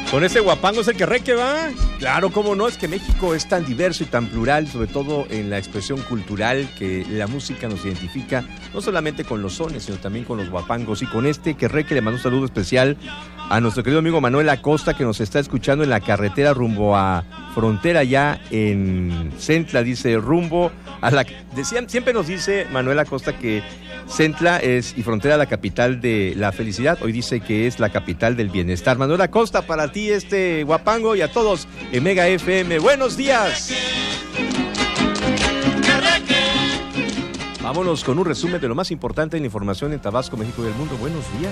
Con ese guapango es el que va. Claro, cómo no, es que México es tan diverso y tan plural, sobre todo en la expresión cultural, que la música nos identifica, no solamente con los sones, sino también con los guapangos. Y con este que le mando un saludo especial a nuestro querido amigo Manuel Acosta, que nos está escuchando en la carretera rumbo a Frontera, ya en Centla, dice, rumbo a la... siempre nos dice Manuel Acosta que Centla y Frontera la capital de la felicidad. Hoy dice que es la capital del bienestar. Manuel Acosta, para ti este guapango y a todos en Mega FM. ¡Buenos días! Vámonos con un resumen de lo más importante en la información en Tabasco, México y el mundo. Buenos días.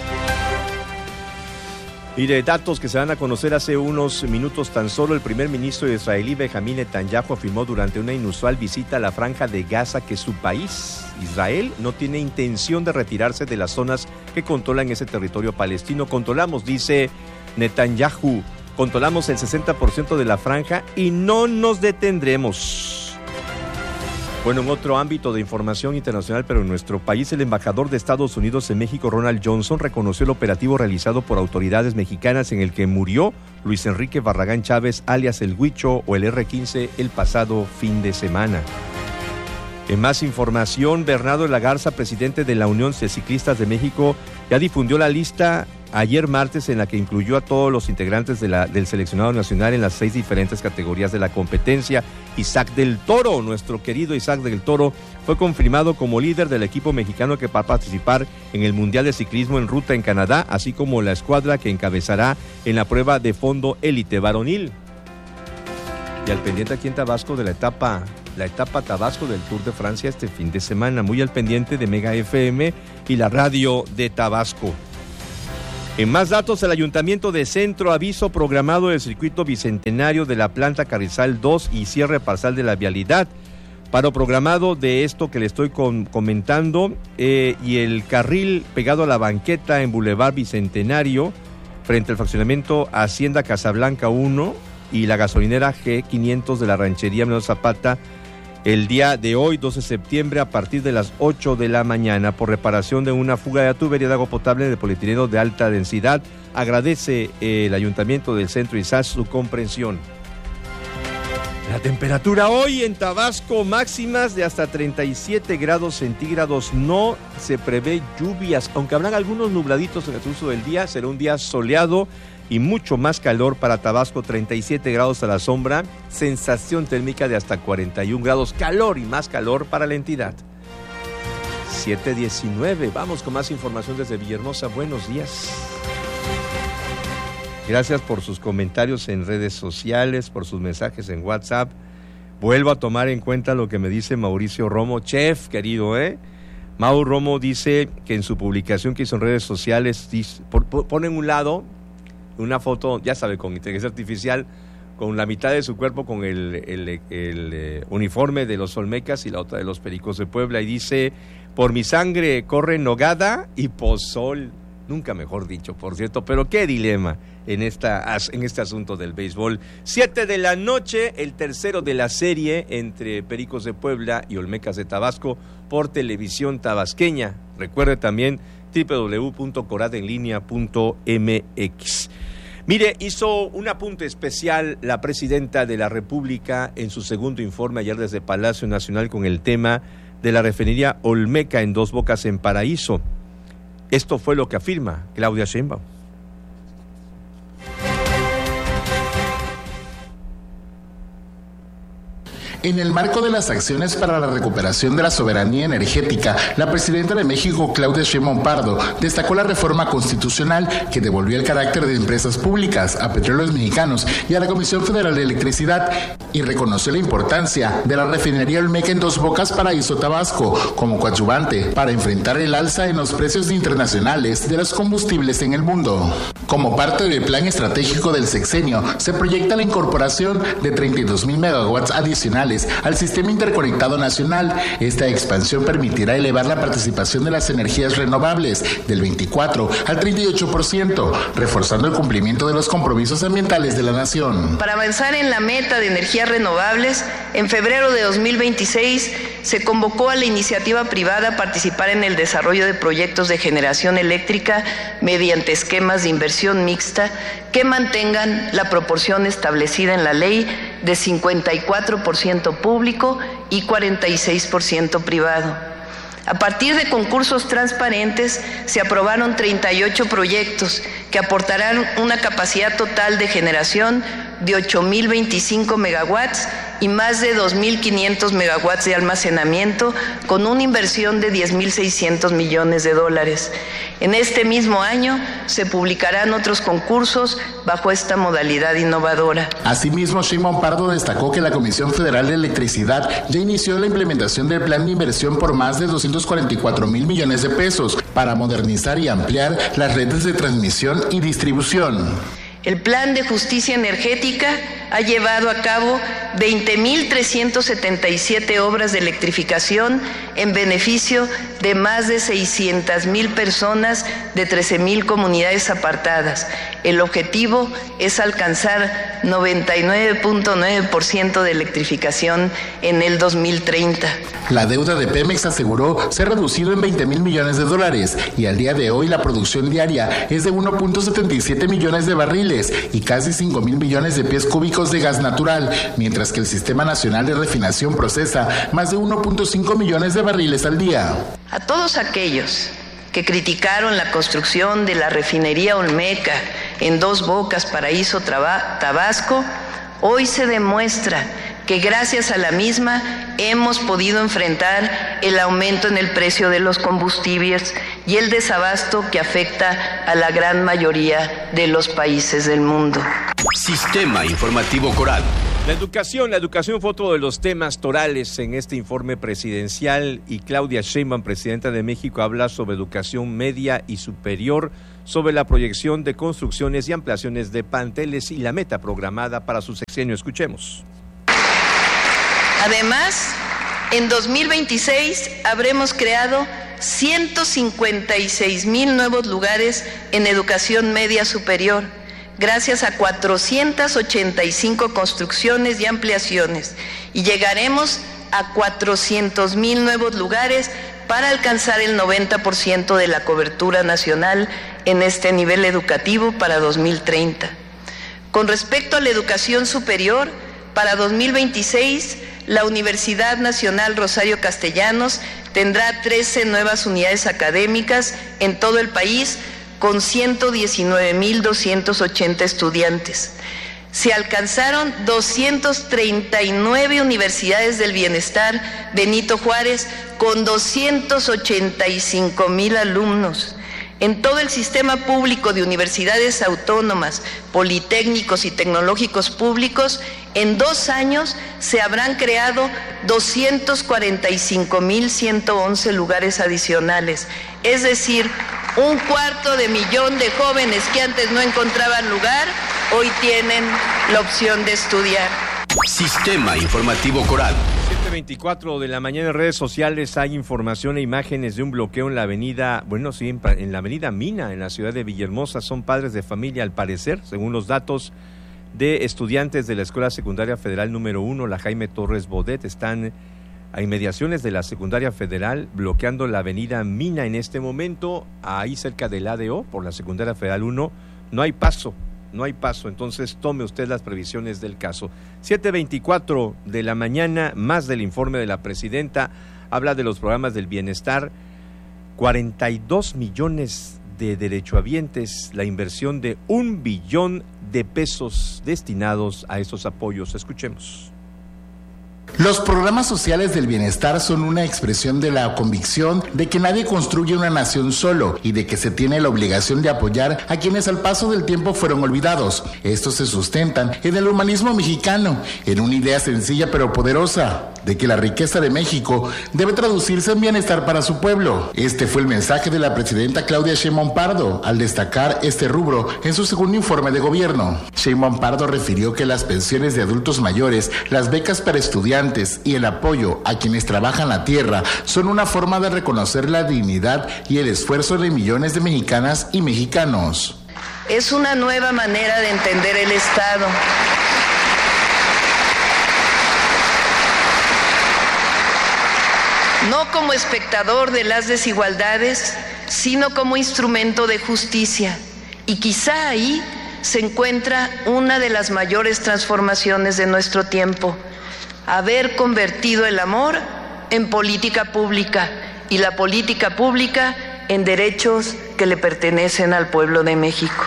Mire, datos que se van a conocer hace unos minutos tan solo. El primer ministro israelí Benjamín Netanyahu afirmó durante una inusual visita a la Franja de Gaza que su país, Israel, no tiene intención de retirarse de las zonas que controlan ese territorio palestino. Controlamos, dice Netanyahu, controlamos el 60% de la franja y no nos detendremos. Bueno, en otro ámbito de información internacional, pero en nuestro país, el embajador de Estados Unidos en México, Ronald Johnson, reconoció el operativo realizado por autoridades mexicanas en el que murió Luis Enrique Barragán Chávez, alias El Huicho o el R-15, el pasado fin de semana. En más información, Bernardo de la Garza, presidente de la Unión de Ciclistas de México, ya difundió la lista ayer martes en la que incluyó a todos los integrantes del seleccionado nacional en las 6 diferentes categorías de la competencia. Isaac del Toro, nuestro querido Isaac del Toro, fue confirmado como líder del equipo mexicano que va a participar en el Mundial de Ciclismo en Ruta en Canadá, así como la escuadra que encabezará en la prueba de fondo élite varonil. Y al pendiente aquí en Tabasco de la etapa Tabasco del Tour de Francia este fin de semana, muy al pendiente de Mega FM y la radio de Tabasco. En más datos, el Ayuntamiento de Centro aviso programado del circuito bicentenario de la planta Carrizal 2 y cierre parcial de la vialidad. Paro programado de esto que le estoy comentando y el carril pegado a la banqueta en Boulevard Bicentenario frente al fraccionamiento Hacienda Casablanca 1 y la gasolinera G500 de la ranchería Menor Zapata el día de hoy, 12 de septiembre, a partir de las 8 de la mañana, por reparación de una fuga de tubería de agua potable de polietileno de alta densidad. Agradece el Ayuntamiento del Centro y SAS su comprensión. La temperatura hoy en Tabasco, máximas de hasta 37 grados centígrados. No se prevé lluvias, aunque habrán algunos nubladitos en el curso del día. Será un día soleado y mucho más calor para Tabasco, 37 grados a la sombra, sensación térmica de hasta 41 grados, calor y más calor para la entidad. 7:19, vamos con más información desde Villahermosa, buenos días. Gracias por sus comentarios en redes sociales, por sus mensajes en WhatsApp. Vuelvo a tomar en cuenta lo que me dice Mauricio Romo, chef querido, Mau Romo dice que en su publicación que hizo en redes sociales, pone en un lado una foto, ya sabe, con inteligencia artificial, con la mitad de su cuerpo con el uniforme de los Olmecas y la otra de los Pericos de Puebla, y dice: por mi sangre corre nogada y pozol. Nunca mejor dicho, por cierto, pero qué dilema en este asunto del béisbol. 7 de la noche, el tercero de la serie entre Pericos de Puebla y Olmecas de Tabasco por Televisión Tabasqueña. Recuerde también www.coradenlinea.mx. Mire, hizo un apunte especial la presidenta de la República en su segundo informe ayer desde Palacio Nacional con el tema de la refinería Olmeca en Dos Bocas en Paraíso. Esto fue lo que afirma Claudia Sheinbaum. En el marco de las acciones para la recuperación de la soberanía energética, la presidenta de México, Claudia Sheinbaum Pardo, destacó la reforma constitucional que devolvió el carácter de empresas públicas a Petróleos Mexicanos y a la Comisión Federal de Electricidad, y reconoció la importancia de la refinería Olmeca en Dos Bocas, Paraíso, Tabasco, como coadyuvante para enfrentar el alza en los precios internacionales de los combustibles en el mundo. Como parte del plan estratégico del sexenio, se proyecta la incorporación de 32,000 megawatts adicionales al sistema interconectado nacional. Esta expansión permitirá elevar la participación de las energías renovables del 24 al 38%, reforzando el cumplimiento de los compromisos ambientales de la nación. Para avanzar en la meta de energías renovables, en febrero de 2026 se convocó a la iniciativa privada a participar en el desarrollo de proyectos de generación eléctrica mediante esquemas de inversión mixta que mantengan la proporción establecida en la ley de 54% público y 46% privado. A partir de concursos transparentes, se aprobaron 38 proyectos que aportarán una capacidad total de generación de 8.025 megawatts y más de 2.500 megawatts de almacenamiento, con una inversión de $10.600 millones. En este mismo año se publicarán otros concursos bajo esta modalidad innovadora. Asimismo, Sheinbaum Pardo destacó que la Comisión Federal de Electricidad ya inició la implementación del plan de inversión por más de 244,000 millones de pesos para modernizar y ampliar las redes de transmisión y distribución. El Plan de Justicia Energética ha llevado a cabo 20.377 obras de electrificación en beneficio de más de 600,000 personas de 13,000 comunidades apartadas. El objetivo es alcanzar 99.9% de electrificación en el 2030. La deuda de Pemex, aseguró, se ha reducido en $20,000 millones y al día de hoy la producción diaria es de 1.77 millones de barriles y casi 5,000 millones de pies cúbicos de gas natural, mientras que el Sistema Nacional de Refinación procesa más de 1.5 millones de barriles al día. A todos aquellos que criticaron la construcción de la refinería Olmeca en Dos Bocas, Paraíso, Tabasco, hoy se demuestra que gracias a la misma hemos podido enfrentar el aumento en el precio de los combustibles y el desabasto que afecta a la gran mayoría de los países del mundo. Sistema Informativo Coral. La educación fue otro de los temas torales en este informe presidencial, y Claudia Sheinbaum, presidenta de México, habla sobre educación media y superior, sobre la proyección de construcciones y ampliaciones de planteles y la meta programada para su sexenio. Escuchemos. Además, en 2026 habremos creado 156,000 nuevos lugares en educación media superior, gracias a 485 construcciones y ampliaciones, y llegaremos a 400,000 nuevos lugares para alcanzar el 90% de la cobertura nacional en este nivel educativo para 2030. Con respecto a la educación superior, para 2026, la Universidad Nacional Rosario Castellanos tendrá 13 nuevas unidades académicas en todo el país, con 119,280 estudiantes. Se alcanzaron 239 universidades del bienestar Benito Juárez con 285,000 alumnos. En todo el sistema público de universidades autónomas, politécnicos y tecnológicos públicos, en 2 años se habrán creado 245,111 lugares adicionales, es decir, 250,000 de jóvenes que antes no encontraban lugar, hoy tienen la opción de estudiar. Sistema Informativo Coral. 7:24 de la mañana. En redes sociales hay información e imágenes de un bloqueo en la avenida, en la avenida Mina, en la ciudad de Villahermosa. Son padres de familia, al parecer, según los datos de estudiantes de la Escuela Secundaria Federal número 1, la Jaime Torres Bodet. Están a inmediaciones de la Secundaria Federal, bloqueando la avenida Mina en este momento, ahí cerca del ADO, por la Secundaria Federal 1. No hay paso, entonces tome usted las previsiones del caso. 7:24 de la mañana, más del informe de la presidenta, habla de los programas del bienestar, 42 millones de derechohabientes, la inversión de $1 billón destinados a estos apoyos. Escuchemos. Los programas sociales del bienestar son una expresión de la convicción de que nadie construye una nación solo y de que se tiene la obligación de apoyar a quienes al paso del tiempo fueron olvidados. Estos se sustentan en el humanismo mexicano, en una idea sencilla pero poderosa, de que la riqueza de México debe traducirse en bienestar para su pueblo. Este fue el mensaje de la presidenta Claudia Sheinbaum Pardo al destacar este rubro en su segundo informe de gobierno. Sheinbaum Pardo refirió que las pensiones de adultos mayores, las becas para estudiantes y el apoyo a quienes trabajan la tierra son una forma de reconocer la dignidad y el esfuerzo de millones de mexicanas y mexicanos. Es una nueva manera de entender el Estado. no como espectador de las desigualdades, sino como instrumento de justicia. Y quizá ahí se encuentra una de las mayores transformaciones de nuestro tiempo: haber convertido el amor en política pública y la política pública en derechos que le pertenecen al pueblo de México.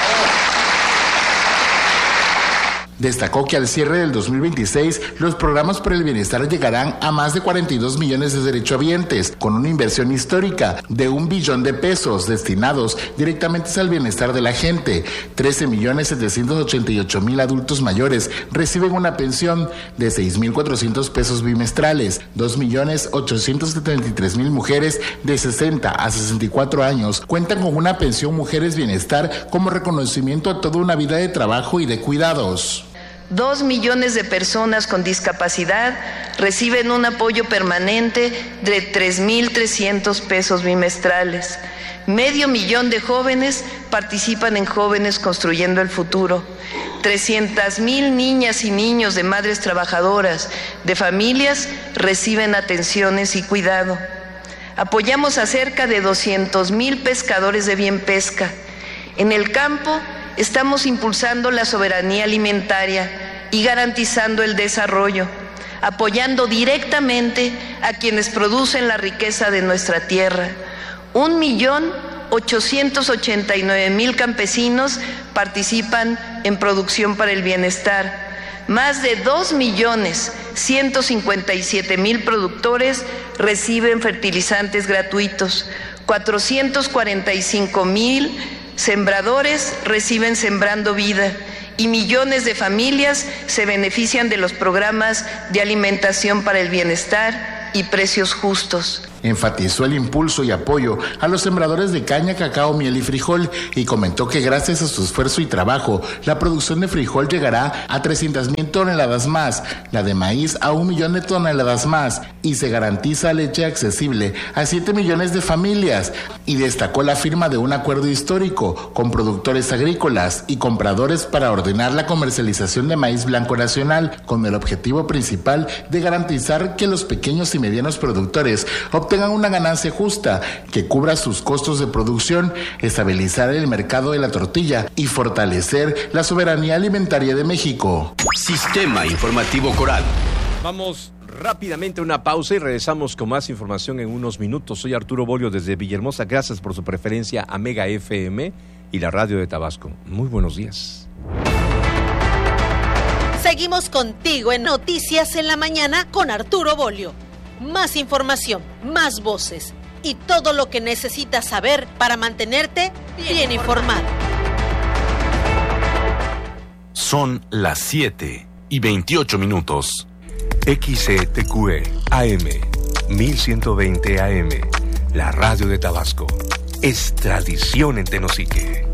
Destacó que al cierre del 2026, los programas por el bienestar llegarán a más de 42 millones de derechohabientes, con una inversión histórica de 1 billón de pesos destinados directamente al bienestar de la gente. 13.788.000 adultos mayores reciben una pensión de 6.400 pesos bimestrales. 2.873.000 mujeres de 60 a 64 años cuentan con una pensión Mujeres Bienestar como reconocimiento a toda una vida de trabajo y de cuidados. 2 millones de personas con discapacidad reciben un apoyo permanente de 3.300 pesos bimestrales. 500,000 de jóvenes participan en Jóvenes Construyendo el Futuro. 300,000 niñas y niños de madres trabajadoras, de familias, reciben atenciones y cuidado. Apoyamos a cerca de 200,000 pescadores de Bien Pesca. En el campo, estamos impulsando la soberanía alimentaria y garantizando el desarrollo, apoyando directamente a quienes producen la riqueza de nuestra tierra. 1.889.000 campesinos participan en producción para el bienestar. Más de 2.157.000 productores reciben fertilizantes gratuitos. 445.000 sembradores reciben Sembrando Vida y millones de familias se benefician de los programas de alimentación para el bienestar y precios justos. Enfatizó el impulso y apoyo a los sembradores de caña, cacao, miel y frijol y comentó que gracias a su esfuerzo y trabajo, la producción de frijol llegará a 300,000 toneladas más, la de maíz a 1 millón de toneladas más y se garantiza leche accesible a 7 millones de familias. Y destacó la firma de un acuerdo histórico con productores agrícolas y compradores para ordenar la comercialización de maíz blanco nacional, con el objetivo principal de garantizar que los pequeños y medianos productores obtengan una ganancia justa que cubra sus costos de producción, estabilizar el mercado de la tortilla y fortalecer la soberanía alimentaria de México. Sistema Informativo Coral. Vamos rápidamente a una pausa y regresamos con más información en unos minutos. Soy Arturo Bolio desde Villahermosa. Gracias por su preferencia a Mega FM y la radio de Tabasco. Muy buenos días. Seguimos contigo en Noticias en la Mañana con Arturo Bolio. Más información, más voces y todo lo que necesitas saber para mantenerte bien informado. Son las 7:28. XCTQE AM 1120 AM, la radio de Tabasco. Es tradición en Tenosique.